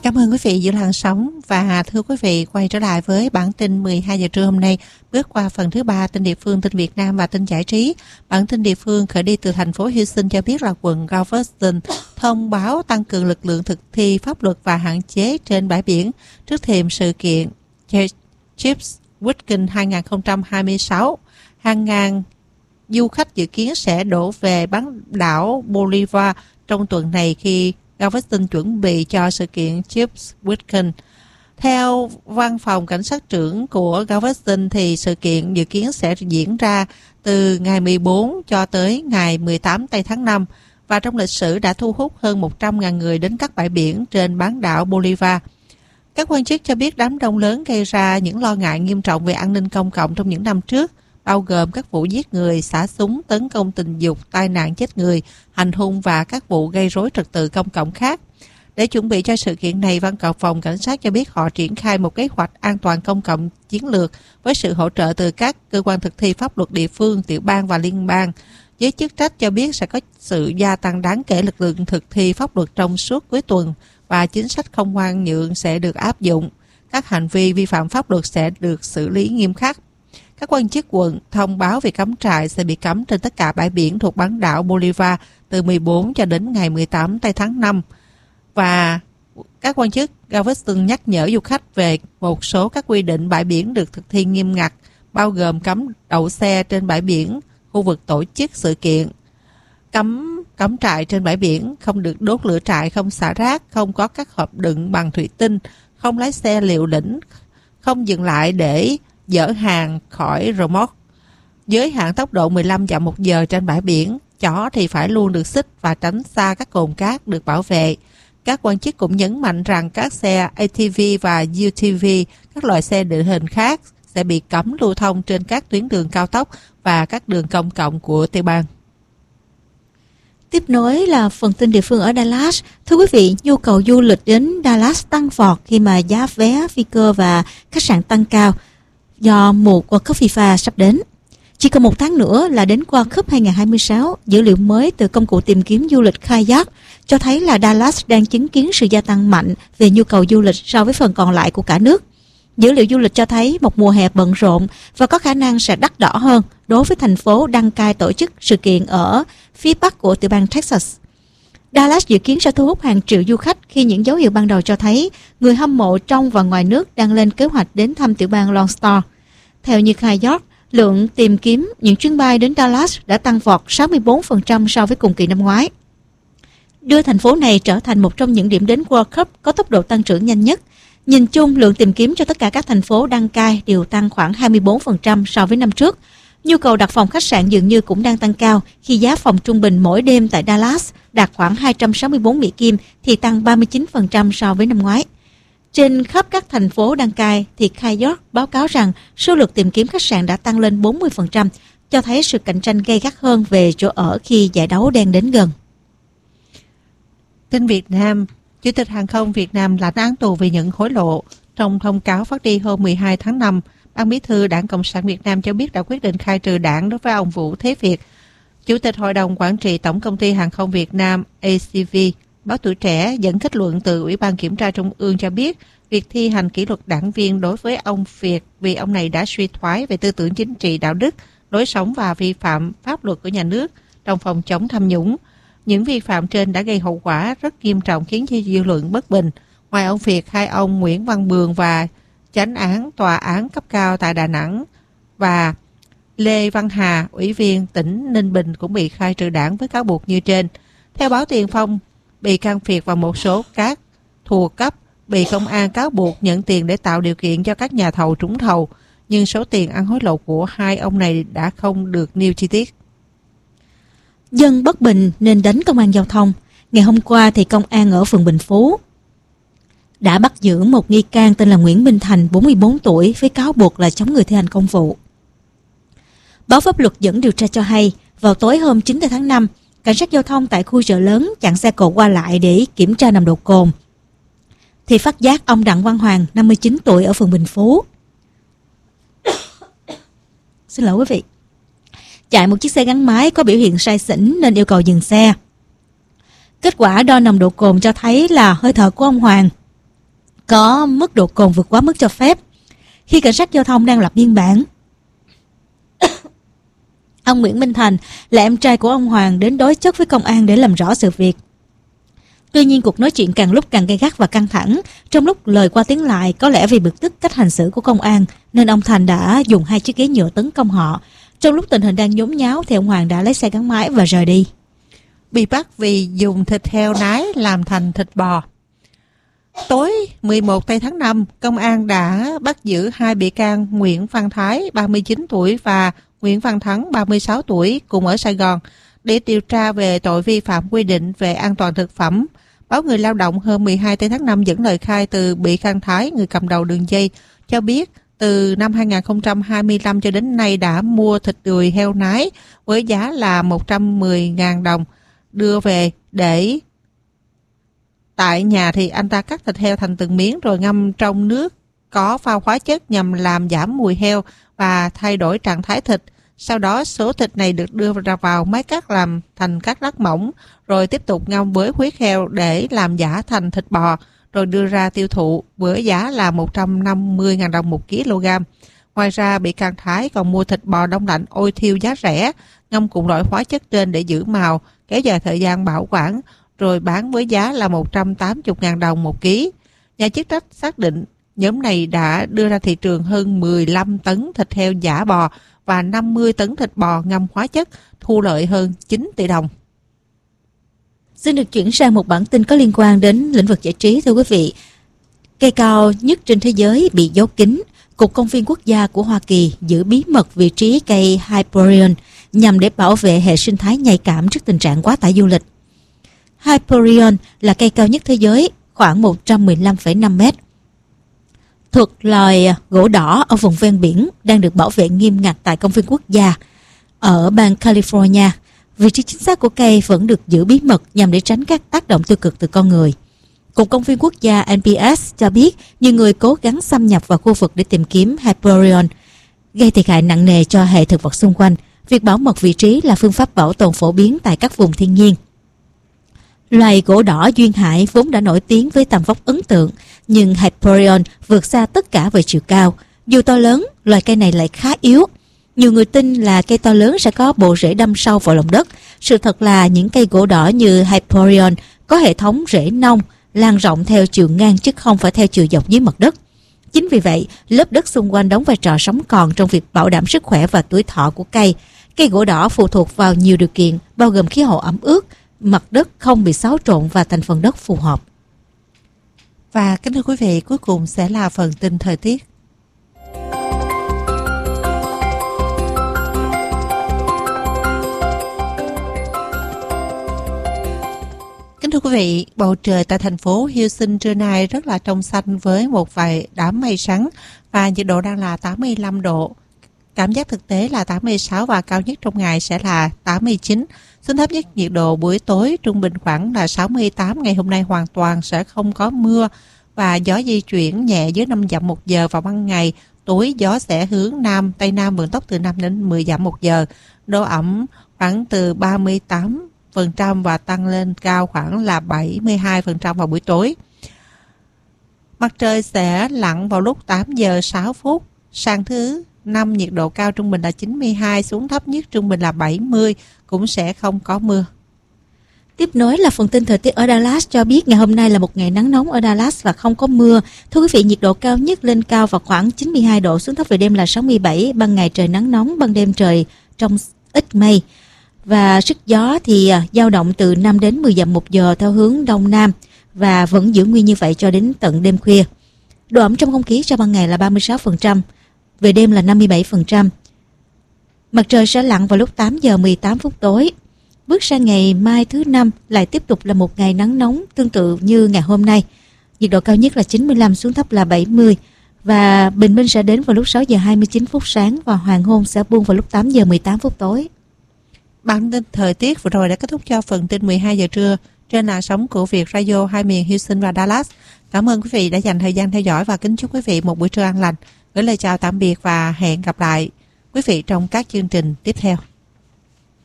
Cảm ơn quý vị giữ làn sóng và thưa quý vị quay trở lại với bản tin 12 giờ trưa hôm nay, bước qua phần thứ 3 tin địa phương, tin Việt Nam và tin giải trí. Bản tin địa phương khởi đi từ thành phố Houston cho biết là quận Galveston thông báo tăng cường lực lượng thực thi pháp luật và hạn chế trên bãi biển trước thềm sự kiện Chips Weekend 2026. Hàng ngàn du khách dự kiến sẽ đổ về bán đảo Bolivar trong tuần này khi Galveston chuẩn bị cho sự kiện Chips Weekend. Theo văn phòng cảnh sát trưởng của Galveston thì sự kiện dự kiến sẽ diễn ra từ ngày 14 cho tới ngày 18 tây tháng 5 và trong lịch sử đã thu hút hơn 100.000 người đến các bãi biển trên bán đảo Bolivar. Các quan chức cho biết đám đông lớn gây ra những lo ngại nghiêm trọng về an ninh công cộng trong những năm trước, bao gồm các vụ giết người, xả súng, tấn công tình dục, tai nạn chết người, hành hung và các vụ gây rối trật tự công cộng khác. Để chuẩn bị cho sự kiện này, văn phòng cảnh sát cho biết họ triển khai một kế hoạch an toàn công cộng chiến lược với sự hỗ trợ từ các cơ quan thực thi pháp luật địa phương, tiểu bang và liên bang. Giới chức trách cho biết sẽ có sự gia tăng đáng kể lực lượng thực thi pháp luật trong suốt cuối tuần và chính sách không khoan nhượng sẽ được áp dụng. Các hành vi vi phạm pháp luật sẽ được xử lý nghiêm khắc. Các quan chức quận thông báo việc cắm trại sẽ bị cấm trên tất cả bãi biển thuộc bán đảo Bolivar từ 14 cho đến ngày 18 tây tháng 5. Và các quan chức Galveston nhắc nhở du khách về một số các quy định bãi biển được thực thi nghiêm ngặt, bao gồm cấm đậu xe trên bãi biển, khu vực tổ chức sự kiện, cắm trại trên bãi biển, không được đốt lửa trại, không xả rác, không có các hộp đựng bằng thủy tinh, không lái xe liều lĩnh, không dừng lại để dỡ hàng khỏi remorque, giới hạn tốc độ 15 dặm một giờ trên bãi biển, chó thì phải luôn được xích và tránh xa các cồn cát được bảo vệ. Các quan chức cũng nhấn mạnh rằng các xe ATV và UTV, các loại xe địa hình khác sẽ bị cấm lưu thông trên các tuyến đường cao tốc và các đường công cộng của tiểu bang. Tiếp nối là phần tin địa phương ở Dallas. Thưa quý vị, nhu cầu du lịch đến Dallas tăng vọt khi mà giá vé phi cơ và khách sạn tăng cao do mùa World Cup FIFA sắp đến. Chỉ còn một tháng nữa là đến World Cup 2026, dữ liệu mới từ công cụ tìm kiếm du lịch Kayak cho thấy là Dallas đang chứng kiến sự gia tăng mạnh về nhu cầu du lịch so với phần còn lại của cả nước. Dữ liệu du lịch cho thấy một mùa hè bận rộn và có khả năng sẽ đắt đỏ hơn đối với thành phố đăng cai tổ chức sự kiện ở phía bắc của tiểu bang Texas. Dallas dự kiến sẽ thu hút hàng triệu du khách khi những dấu hiệu ban đầu cho thấy người hâm mộ trong và ngoài nước đang lên kế hoạch đến thăm tiểu bang Lone Star. Theo như Kayak, lượng tìm kiếm những chuyến bay đến Dallas đã tăng vọt 64% so với cùng kỳ năm ngoái, đưa thành phố này trở thành một trong những điểm đến World Cup có tốc độ tăng trưởng nhanh nhất. Nhìn chung, lượng tìm kiếm cho tất cả các thành phố đăng cai đều tăng khoảng 24% so với năm trước. Nhu cầu đặt phòng khách sạn dường như cũng đang tăng cao khi giá phòng trung bình mỗi đêm tại Dallas đạt khoảng 264 Mỹ Kim thì tăng 39% so với năm ngoái. Trên khắp các thành phố đăng cai thì Kayak báo cáo rằng số lượt tìm kiếm khách sạn đã tăng lên 40%, cho thấy sự cạnh tranh gay gắt hơn về chỗ ở khi giải đấu đang đến gần. Tin Việt Nam, Chủ tịch Hàng không Việt Nam lãnh án tù vì nhận hối lộ. Trong thông cáo phát đi hôm 12 tháng 5, Ban Bí thư Đảng Cộng sản Việt Nam cho biết đã quyết định khai trừ đảng đối với ông Vũ Thế Việt, Chủ tịch Hội đồng Quản trị Tổng công ty Hàng không Việt Nam ACV. Báo Tuổi Trẻ dẫn kết luận từ Ủy ban Kiểm tra Trung ương cho biết việc thi hành kỷ luật đảng viên đối với ông Việt vì ông này đã suy thoái về tư tưởng chính trị, đạo đức, lối sống và vi phạm pháp luật của nhà nước trong phòng chống tham nhũng. Những vi phạm trên đã gây hậu quả rất nghiêm trọng khiến cho dư luận bất bình. Ngoài ông Việt, hai ông Nguyễn Văn Bường và chánh án tòa án cấp cao tại Đà Nẵng và Lê Văn Hà, ủy viên tỉnh Ninh Bình cũng bị khai trừ đảng với cáo buộc như trên. Theo báo Tiền Phong, bị can Việt và một số các thuộc cấp bị công an cáo buộc nhận tiền để tạo điều kiện cho các nhà thầu trúng thầu, nhưng số tiền ăn hối lộ của hai ông này đã không được nêu chi tiết. Dân bất bình nên đánh công an giao thông. Ngày hôm qua thì công an ở phường Bình Phú đã bắt giữ một nghi can tên là Nguyễn Minh Thành, 44 tuổi, với cáo buộc là chống người thi hành công vụ. Báo Pháp luật dẫn điều tra cho hay, vào tối hôm 9 tháng 5, cảnh sát giao thông tại khu chợ lớn chặn xe cộ qua lại để kiểm tra nồng độ cồn, thì phát giác ông Đặng Văn Hoàng, 59 tuổi, ở phường Bình Phú. Xin lỗi quý vị. Chạy một chiếc xe gắn máy có biểu hiện say xỉn nên yêu cầu dừng xe. Kết quả đo nồng độ cồn cho thấy là hơi thở của ông Hoàng có mức độ cồn vượt quá mức cho phép. Khi cảnh sát giao thông đang lập biên bản, ông Nguyễn Minh Thành là em trai của ông Hoàng đến đối chất với công an để làm rõ sự việc. Tuy nhiên cuộc nói chuyện càng lúc càng gay gắt và căng thẳng. Trong lúc lời qua tiếng lại, có lẽ vì bực tức cách hành xử của công an nên ông Thành đã dùng 2 chiếc ghế nhựa tấn công họ. Trong lúc tình hình đang nhốn nháo thì ông Hoàng đã lấy xe gắn máy và rời đi. Bị bắt vì dùng thịt heo nái làm thành thịt bò. Tối 11 tây tháng 5, công an đã bắt giữ 2 bị can Nguyễn Văn Thái 39 tuổi và Nguyễn Văn Thắng 36 tuổi cùng ở Sài Gòn để điều tra về tội vi phạm quy định về an toàn thực phẩm. Báo Người Lao động hôm 12 tây tháng 5 dẫn lời khai từ bị can Thái, người cầm đầu đường dây, cho biết từ năm 2025 cho đến nay đã mua thịt đùi heo nái với giá là 110.000 đồng, đưa về để tại nhà thì anh ta cắt thịt heo thành từng miếng rồi ngâm trong nước có pha hóa chất nhằm làm giảm mùi heo và thay đổi trạng thái thịt. Sau đó số thịt này được đưa ra vào máy cắt làm thành các lát mỏng, rồi tiếp tục ngâm với huyết heo để làm giả thành thịt bò, rồi đưa ra tiêu thụ với giá là 150.000 đồng 1 kg. Ngoài ra, bị can Thái còn mua thịt bò đông lạnh ôi thiêu giá rẻ, ngâm cùng loại hóa chất trên để giữ màu, kéo dài thời gian bảo quản, rồi bán với giá là 180.000 đồng 1 kg. Nhà chức trách xác định nhóm này đã đưa ra thị trường hơn 15 tấn thịt heo giả bò và 50 tấn thịt bò ngâm hóa chất, thu lợi hơn 9 tỷ đồng. Xin được chuyển sang một bản tin có liên quan đến lĩnh vực giải trí, thưa quý vị. Cây cao nhất trên thế giới bị giấu kín. Cục Công viên Quốc gia của Hoa Kỳ giữ bí mật vị trí cây Hyperion nhằm để bảo vệ hệ sinh thái nhạy cảm trước tình trạng quá tải du lịch. Hyperion là cây cao nhất thế giới, khoảng 115,5 mét. Thuộc loài gỗ đỏ ở vùng ven biển đang được bảo vệ nghiêm ngặt tại Công viên Quốc gia ở bang California. Vị trí chính xác của cây vẫn được giữ bí mật nhằm để tránh các tác động tiêu cực từ con người. Cục Công viên Quốc gia NPS cho biết nhiều người cố gắng xâm nhập vào khu vực để tìm kiếm Hyperion, gây thiệt hại nặng nề cho hệ thực vật xung quanh. Việc bảo mật vị trí là phương pháp bảo tồn phổ biến tại các vùng thiên nhiên. Loài gỗ đỏ duyên hải vốn đã nổi tiếng với tầm vóc ấn tượng, nhưng Hyperion vượt xa tất cả về chiều cao. Dù to lớn, loài cây này lại khá yếu. Nhiều người tin là cây to lớn sẽ có bộ rễ đâm sâu vào lòng đất. Sự thật là những cây gỗ đỏ như Hyperion có hệ thống rễ nông, lan rộng theo chiều ngang chứ không phải theo chiều dọc dưới mặt đất. Chính vì vậy, lớp đất xung quanh đóng vai trò sống còn trong việc bảo đảm sức khỏe và tuổi thọ của cây. Cây gỗ đỏ phụ thuộc vào nhiều điều kiện, bao gồm khí hậu ẩm ướt, mặt đất không bị xáo trộn và thành phần đất phù hợp. Và kính thưa quý vị, cuối cùng sẽ là phần tin thời tiết. Kính thưa quý vị, bầu trời tại thành phố Houston trưa nay rất là trong xanh với một vài đám mây trắng và nhiệt độ đang là 85 độ. Cảm giác thực tế là 86 và cao nhất trong ngày sẽ là 89. Xuống thấp nhất nhiệt độ buổi tối trung bình khoảng là 68. Ngày hôm nay hoàn toàn sẽ không có mưa và gió di chuyển nhẹ dưới 5 dặm một giờ vào ban ngày. Tối gió sẽ hướng Nam, Tây Nam vận tốc từ 5 đến 10 dặm một giờ. Độ ẩm khoảng từ 38% và tăng lên cao khoảng là 72% vào buổi tối. Mặt trời sẽ lặn vào lúc 8 giờ 6 phút. Sang thứ 5 nhiệt độ cao trung bình là 92, xuống thấp nhất trung bình là 70, cũng sẽ không có mưa. Tiếp nối là phần tin thời tiết ở Dallas cho biết ngày hôm nay là một ngày nắng nóng ở Dallas và không có mưa. Thưa quý vị, nhiệt độ cao nhất lên cao vào khoảng 92 độ, xuống thấp về đêm là 67, ban ngày trời nắng nóng, ban đêm trời trong ít mây. Và sức gió thì dao động từ 5 đến 10 dặm một giờ theo hướng đông nam và vẫn giữ nguyên như vậy cho đến tận đêm khuya. Độ ẩm trong không khí cho ban ngày là 36%, về đêm là 57%. Mặt trời sẽ lặn vào lúc 8 giờ 18 phút tối. Bước sang ngày mai thứ Năm lại tiếp tục là một ngày nắng nóng tương tự như ngày hôm nay. Nhiệt độ cao nhất là 95, xuống thấp là 70. Và bình minh sẽ đến vào lúc 6 giờ 29 phút sáng và hoàng hôn sẽ buông vào lúc 8 giờ 18 phút tối. Bản tin thời tiết vừa rồi đã kết thúc cho phần tin 12 giờ trưa trên làn sóng của Việt Radio hai miền Houston và Dallas. Cảm ơn quý vị đã dành thời gian theo dõi và kính chúc quý vị một buổi trưa an lành. Gửi lời chào tạm biệt và hẹn gặp lại quý vị trong các chương trình tiếp theo.